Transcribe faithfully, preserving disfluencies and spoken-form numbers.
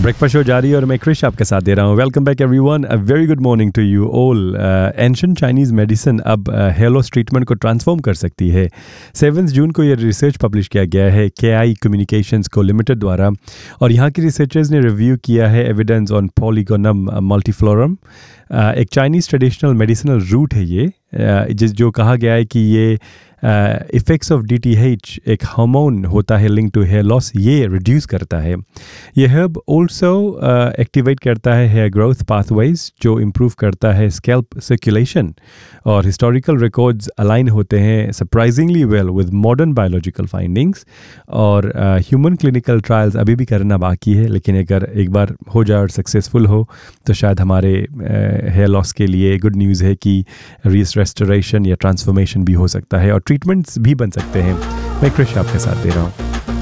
Breakfast show जारी और मैं क्रिश आपके साथ दे रहा हूँ। Welcome back everyone, a very good morning to you all. Ancient Chinese medicine अब हेयर लॉस ट्रीटमेंट को ट्रांसफॉर्म कर सकती है। सेवन्थ जून को ये रिसर्च पब्लिश किया गया है के आई कम्युनिकेशंस को लिमिटेड द्वारा, और यहाँ के रिसर्चर्स ने रिव्यू किया है एविडेंस ऑन पॉलीगोनम मल्टीफ्लोरम। एक चाइनीज़ ट्रेडिशनल मेडिसिनल रूट है ये, uh, जिस जो कहा गया है कि ये effects of D T H एक हार्मोन होता है लिंक टू हेयर लॉस, ये रिड्यूस करता है। ये हर्ब ऑल्सो एक्टिवेट करता है हेयर ग्रोथ पाथवेज, जो इम्प्रूव करता है स्कैल्प सर्कुलेशन, और हिस्टोरिकल रिकॉर्ड्स अलाइन होते हैं surprisingly well with modern biological findings. और ह्यूमन क्लिनिकल ट्रायल्स अभी भी करना बाकी है, लेकिन अगर एक बार हो जाए और सक्सेसफुल हो तो शायद हमारे हेयर uh, लॉस के लिए गुड न्यूज़ है कि रेस्टोरेशन या ट्रांसफॉर्मेशन भी हो सकता है और ट्रीटमेंट्स भी बन सकते हैं। मैं क्रिश आपके साथ दे रहा हूँ।